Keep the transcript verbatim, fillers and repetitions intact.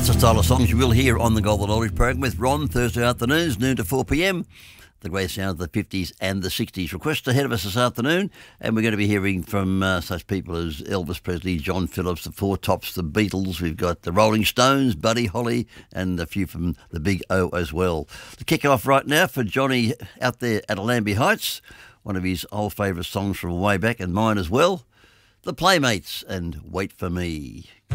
That's the style of songs you will hear on the Golden Oldies program with Ron, Thursday afternoons, noon to four p m. The great sound of the fifties and the sixties. Requests ahead of us this afternoon, and we're going to be hearing from uh, such people as Elvis Presley, John Phillips, the Four Tops, the Beatles. We've got the Rolling Stones, Buddy Holly, and a few from the Big O as well. To kick off right now for Johnny out there at Allambie Heights, one of his old favourite songs from way back, and mine as well, The Playmates and Wait For Me.